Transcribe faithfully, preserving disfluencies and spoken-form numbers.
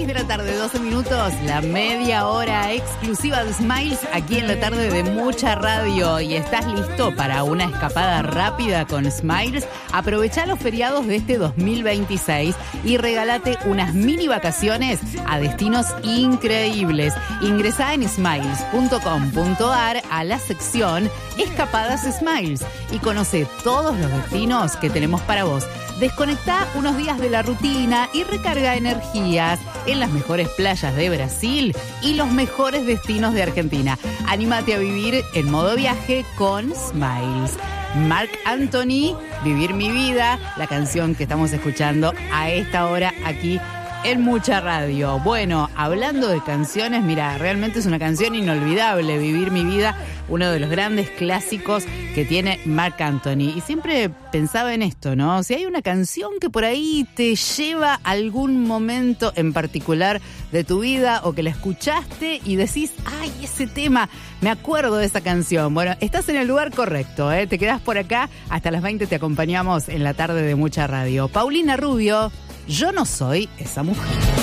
seis de la tarde, doce minutos, la media hora exclusiva de Smiles aquí en la tarde de Mucha Radio. ¿Y estás listo para una escapada rápida con Smiles? Aprovecha los feriados de este dos mil veintiséis y regálate unas mini vacaciones a destinos increíbles. Ingresá en smiles punto com punto a r a la sección Escapadas Smiles y conoce todos los destinos que tenemos para vos. Desconectá unos días de la rutina y recarga energías en las mejores playas de Brasil y los mejores destinos de Argentina. Anímate a vivir en modo viaje con Smiles. Marc Anthony, Vivir mi vida, la canción que estamos escuchando a esta hora aquí en Mucha Radio. Bueno, hablando de canciones, mira, realmente es una canción inolvidable, Vivir mi vida, uno de los grandes clásicos que tiene Marc Anthony. Y siempre pensaba en esto, ¿no? Si hay una canción que por ahí te lleva a algún momento en particular de tu vida o que la escuchaste y decís, ay, ese tema, me acuerdo de esa canción. Bueno, estás en el lugar correcto, ¿eh? Te quedás por acá, hasta las veinte te acompañamos en la tarde de Mucha Radio. Paulina Rubio, Yo no soy esa mujer.